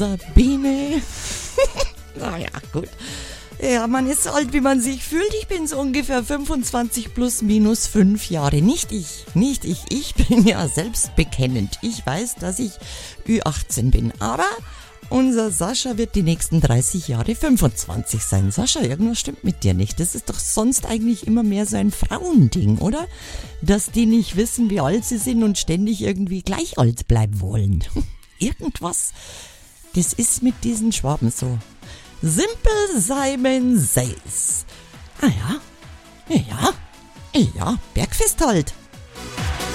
Sabine. Naja, gut. Ja, man ist so alt, wie man sich fühlt. Ich bin so ungefähr 25 plus minus 5 Jahre. Nicht ich. Ich bin ja selbstbekennend. Ich weiß, dass ich Ü18 bin. Aber unser Sascha wird die nächsten 30 Jahre 25 sein. Sascha, irgendwas stimmt mit dir nicht. Das ist doch sonst eigentlich immer mehr so ein Frauending, oder? Dass die nicht wissen, wie alt sie sind und ständig irgendwie gleich alt bleiben wollen. Irgendwas. Das ist mit diesen Schwaben so. Simpel Simon Says. Ah ja, Bergfest halt.